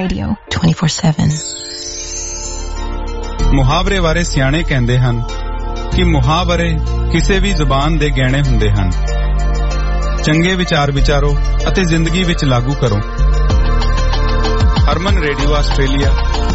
Radio 24/7. ਮੁਹਾਵਰੇ ਬਾਰੇ ਸਿਆਣੇ ਕਹਿੰਦੇ ਹਨ ਕਿ ਮੁਹਾਵਰੇ ਕਿਸੇ ਵੀ ਜ਼ੁਬਾਨ ਦੇ ਗਹਿਣੇ ਹੁੰਦੇ ਹਨ। ਚੰਗੇ ਵਿਚਾਰ ਵਿਚਾਰੋ ਅਤੇ ਜ਼ਿੰਦਗੀ ਵਿੱਚ ਲਾਗੂ ਕਰੋ। ਹਰਮਨ ਰੇਡੀਓ ਆਸਟ੍ਰੇਲੀਆ